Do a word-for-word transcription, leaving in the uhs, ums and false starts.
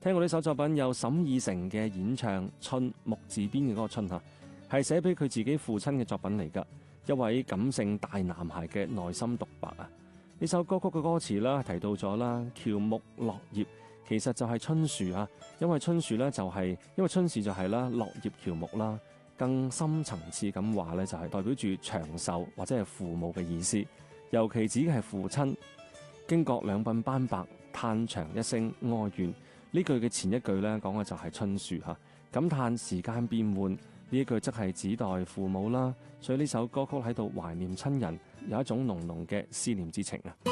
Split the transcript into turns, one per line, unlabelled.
聽過呢首作品有沈以誠嘅演唱，春木字邊嘅嗰個春嚇，係寫俾佢自己父親嘅作品嚟㗎，一位感性大男孩嘅內心獨白啊！呢首歌曲嘅歌詞啦提到咗啦，喬木落葉其實就係春樹啊，因為春樹咧就係、是、因為春樹就係啦落葉喬木啦，更深層次咁話咧就係代表住長壽或者係父母嘅意思，尤其指嘅係父親。經過兩鬢斑白，嘆長一聲哀怨。呢句嘅前一句咧講嘅就係春樹嚇，感嘆時間變換，呢一句則係指代父母啦，所以呢首歌曲喺度懷念親人，有一種濃濃嘅思念之情啊。